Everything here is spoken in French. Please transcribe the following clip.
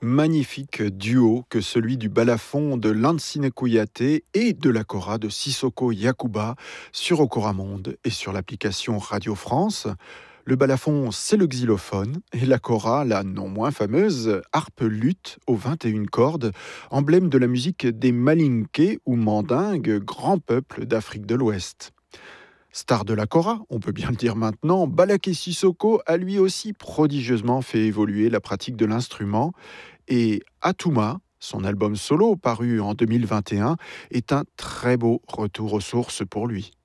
Magnifique duo que celui du balafon de Lansine Kouyaté et de la kora de Sissoko Yakuba sur Okora Monde et sur l'application Radio France. Le balafon, c'est le xylophone et la kora, la non moins fameuse harpe luth aux 21 cordes, emblème de la musique des Malinké ou Mandingues, grand peuple d'Afrique de l'Ouest. Star de la kora, on peut bien le dire maintenant, Balaké Sissoko a lui aussi prodigieusement fait évoluer la pratique de l'instrument et Atuma, son album solo paru en 2021, est un très beau retour aux sources pour lui.